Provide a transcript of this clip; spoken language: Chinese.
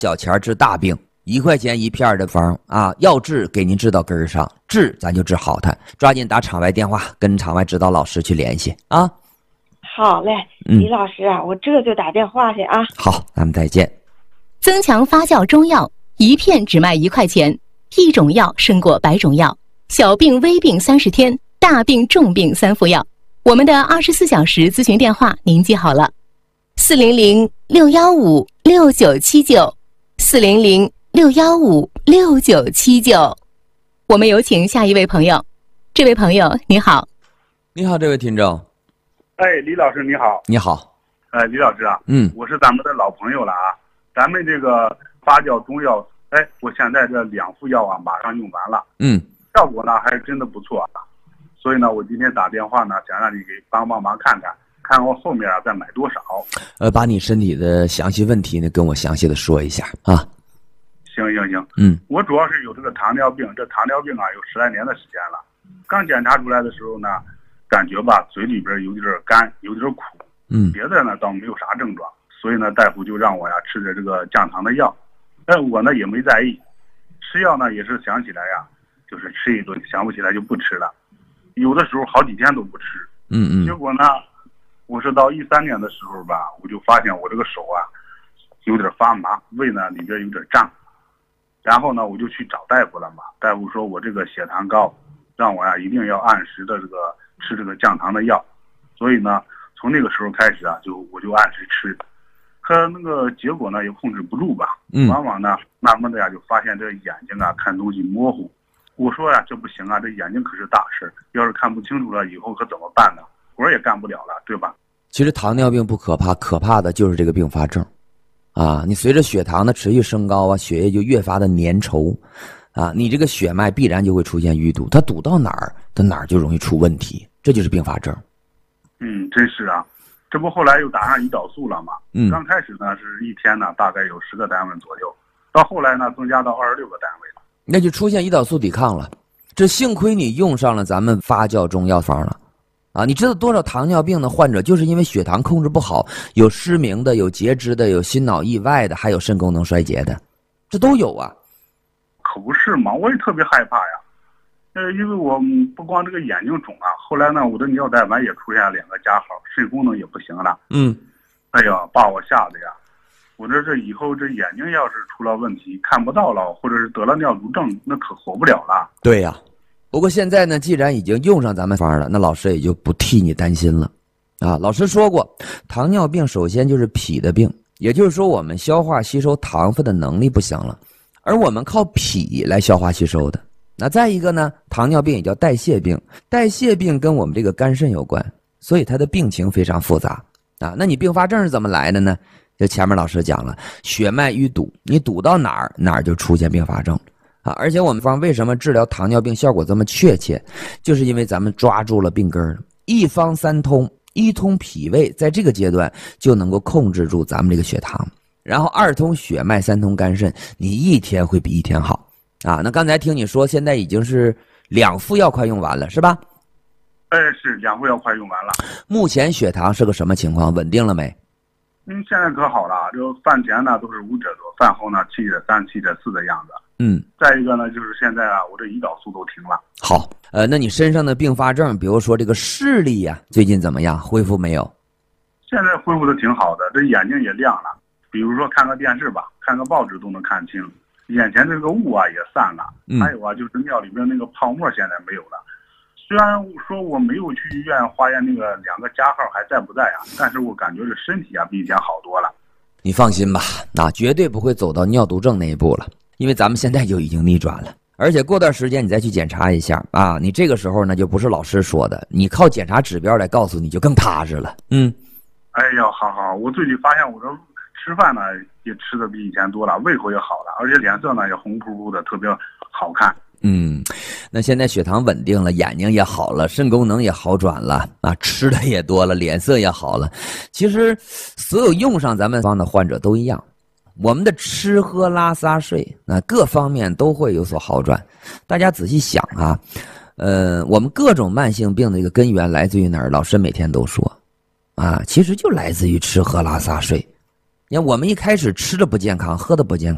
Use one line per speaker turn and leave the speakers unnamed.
小钱治大病，1块钱1片的方啊，要治给您治到根儿上，治咱就治好它。抓紧打场外电话，跟场外指导老师去联系啊。
好嘞，李老师啊，我这就打电话去啊。
好，咱们再见。
增强发酵中药，1片只卖1块钱，1种药胜过100种药。小病微病30天，大病重病3副药。我们的24小时咨询电话您记好了，400-615-6979，400-615-6979。我们有请下一位朋友。这位朋友你好。
你好，这位听众。
李老师你好。
你好。
李老师啊，我是咱们的老朋友了啊。咱们这个发酵中药，我现在这2副药啊，马上用完了，效果呢还是真的不错啊。所以呢，我今天打电话呢，想让你给帮忙看看我后面啊再买多少。
把你身体的详细问题呢，跟我详细的说一下啊。
行，我主要是有这个糖尿病，这糖尿病啊有10来年的时间了。刚检查出来的时候呢，感觉吧嘴里边有点干，有点苦，别的呢倒没有啥症状。所以呢，大夫就让我呀吃着这个降糖的药，我呢也没在意，吃药呢也是想起来呀，就是吃一顿，想不起来就不吃了，有的时候好几天都不吃。结果呢，我是到13年的时候吧，我就发现我这个手啊有点发麻，胃呢里边有点胀，然后呢我就去找大夫了嘛，大夫说我这个血糖高，让我呀一定要按时的吃这个降糖的药，所以呢从那个时候开始啊，我就按时吃。可那个结果呢也控制不住吧，往往呢慢慢的呀就发现这眼睛啊看东西模糊。我说呀这不行啊，这眼睛可是大事，要是看不清楚了以后可怎么办呢？活也干不了了，对吧？
其实糖尿病不可怕，可怕的就是这个并发症啊！你随着血糖的持续升高啊，血液就越发的粘稠啊，你这个血脉必然就会出现淤堵，它堵到哪儿，它哪儿就容易出问题，这就是并发症。
真是啊。这不后来又打上胰岛素了嘛？刚开始呢是1天呢大概有10个单位左右，到后来呢增加到26个单位了，
那就出现胰岛素抵抗了。这幸亏你用上了咱们发酵中药方了啊！你知道多少糖尿病的患者就是因为血糖控制不好，有失明的，有截肢的，有心脑意外的，还有肾功能衰竭的，这都有啊。
可不是嘛，我也特别害怕呀。因为我不光这个眼睛肿啊，后来呢我的尿袋板也出现2个加号，肾功能也不行了。哎呀，把我吓得呀！我这以后这眼睛要是出了问题看不到了，或者是得了尿毒症，那可活不了了。
对呀。不过现在呢，既然已经用上咱们方了，那老师也就不替你担心了啊。老师说过，糖尿病首先就是脾的病，也就是说我们消化吸收糖分的能力不行了，而我们靠脾来消化吸收的。那再一个呢，糖尿病也叫代谢病，代谢病跟我们这个肝肾有关，所以它的病情非常复杂啊。那你并发症是怎么来的呢？就前面老师讲了，血脉淤堵，你堵到哪儿，哪儿就出现并发症啊。而且我们方为什么治疗糖尿病效果这么确切，就是因为咱们抓住了病根了。一方三通，一通脾胃，在这个阶段就能够控制住咱们这个血糖，然后2通血脉，3通肝肾，你一天会比一天好啊。那刚才听你说现在已经是2副药快用完了是吧？
是2副药快用完了。
目前血糖是个什么情况？稳定了没？
现在可好了，就饭前呢都是5点多，饭后呢7.3、7.4的样子。再一个呢就是现在啊我这胰岛素都停了。
好，那你身上的并发症，比如说这个视力呀，最近怎么样？恢复没有？
现在恢复的挺好的，这眼睛也亮了，比如说看个电视吧，看个报纸都能看清，眼前这个雾啊也散了，还有啊就是尿里边那个泡沫现在没有了。虽然说我没有去医院化验那个2个加号还在不在啊，但是我感觉这身体啊比以前好多了。
你放心吧，绝对不会走到尿毒症那一步了，因为咱们现在就已经逆转了，而且过段时间你再去检查一下啊，你这个时候呢就不是老师说的，你靠检查指标来告诉你就更踏实了。
哎呀，好，我最近发现我这吃饭呢也吃的比以前多了，胃口也好了，而且脸色呢也红扑扑的，特别好看。
那现在血糖稳定了，眼睛也好了，肾功能也好转了啊，吃的也多了，脸色也好了。其实所有用上咱们方的患者都一样，我们的吃喝拉撒睡各方面都会有所好转。大家仔细想啊，我们各种慢性病的一个根源来自于哪儿？老师每天都说啊，其实就来自于吃喝拉撒睡。你看我们一开始吃的不健康，喝的不健